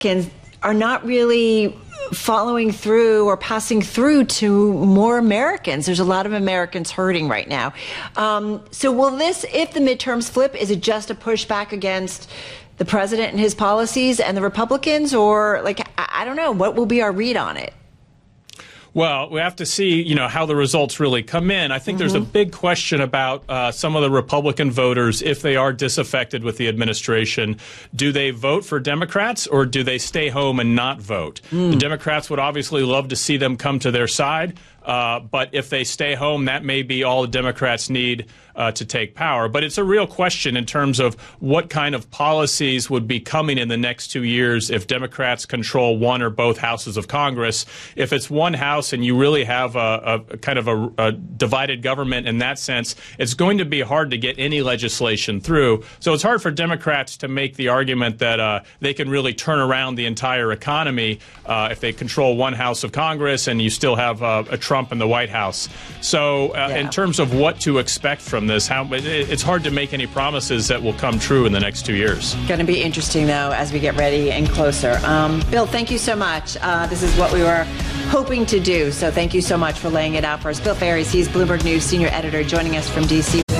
are not really following through or passing through to more Americans. There's a lot of Americans hurting right now. So will this, if the midterms flip, is it just a pushback against the president and his policies and the Republicans? Or, like, I don't know, what will be our read on it? Well, we have to see, how the results really come in. I think there's a big question about some of the Republican voters, if they are disaffected with the administration. Do they vote for Democrats or do they stay home and not vote? The Democrats would obviously love to see them come to their side. But if they stay home, that may be all the Democrats need to take power. But it's a real question in terms of what kind of policies would be coming in the next 2 years if Democrats control one or both houses of Congress. If it's one house and you really have a kind of a divided government in that sense, it's going to be hard to get any legislation through. So it's hard for Democrats to make the argument that they can really turn around the entire economy if they control one house of Congress and you still have a Trump in the White House. So in terms of what to expect from this, it's hard to make any promises that will come true in the next 2 years. Going to be interesting, though, as we get ready and closer. Bill, thank you so much. This is what we were hoping to do. So thank you so much for laying it out for us. Bill Ferries, he's Bloomberg News senior editor, joining us from D.C.